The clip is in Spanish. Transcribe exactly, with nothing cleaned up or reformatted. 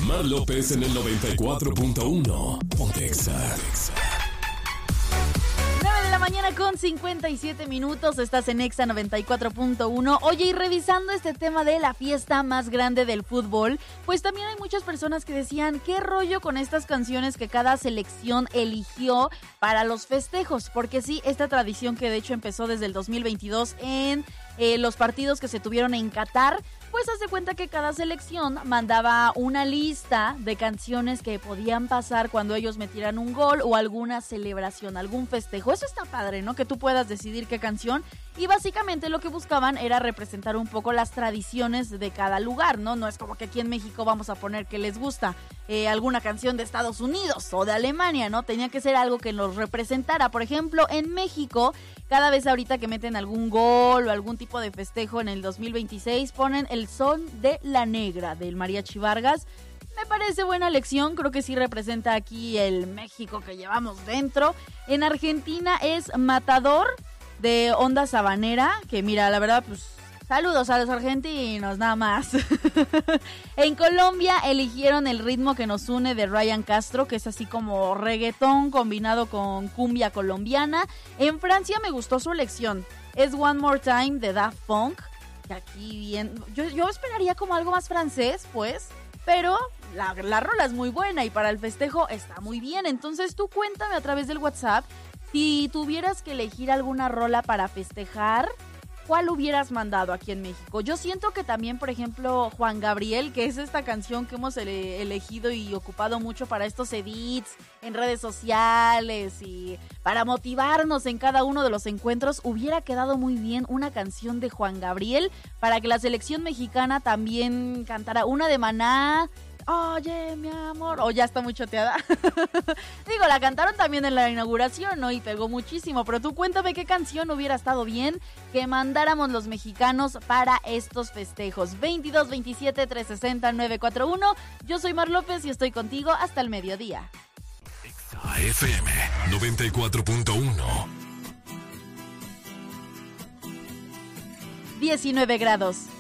Mar López en el noventa y cuatro punto uno. Pontexa. nueve de la mañana con cincuenta y siete minutos, estás en Exa noventa y cuatro punto uno. Oye, y revisando este tema de la fiesta más grande del fútbol, pues también hay muchas personas que decían, ¿qué rollo con estas canciones que cada selección eligió para los festejos? Porque sí, esta tradición que de hecho empezó desde el dos mil veintidós en eh, los partidos que se tuvieron en Qatar, pues hace cuenta que cada selección mandaba una lista de canciones que podían pasar cuando ellos metieran un gol o alguna celebración, algún festejo. Eso está padre, ¿no? Que tú puedas decidir qué canción. Y básicamente lo que buscaban era representar un poco las tradiciones de cada lugar, ¿no? No es como que aquí en México vamos a poner que les gusta eh, alguna canción de Estados Unidos o de Alemania, ¿no? Tenía que ser algo que los representara. Por ejemplo, en México, cada vez ahorita que meten algún gol o algún tipo de festejo en el dos mil veintiséis, ponen El Son de la Negra del Mariachi Vargas. Me parece buena elección, creo que sí representa aquí el México que llevamos dentro. En Argentina es Matador de Onda Sabanera, que mira, la verdad, pues saludos a los argentinos, nada más. En Colombia eligieron El Ritmo que nos une de Ryan Castro, que es así como reggaetón combinado con cumbia colombiana. En Francia me gustó su elección, es One More Time de Daft Punk, que aquí bien, yo, yo esperaría como algo más francés, pues, pero la, la rola es muy buena y para el festejo está muy bien. Entonces tú cuéntame a través del WhatsApp, si tuvieras que elegir alguna rola para festejar, ¿cuál hubieras mandado aquí en México? Yo siento que también, por ejemplo, Juan Gabriel, que es esta canción que hemos ele- elegido y ocupado mucho para estos edits en redes sociales y para motivarnos en cada uno de los encuentros, hubiera quedado muy bien una canción de Juan Gabriel para que la selección mexicana también cantara una de Maná. Oye, mi amor. O oh, ya está muy choteada. Digo, la cantaron también en la inauguración, ¿no? Y pegó muchísimo. Pero tú cuéntame qué canción hubiera estado bien que mandáramos los mexicanos para estos festejos. veintidós veintisiete trescientos sesenta novecientos cuarenta y uno. Yo soy Mar López y estoy contigo hasta el mediodía. Exa F M noventa y cuatro punto uno. diecinueve grados.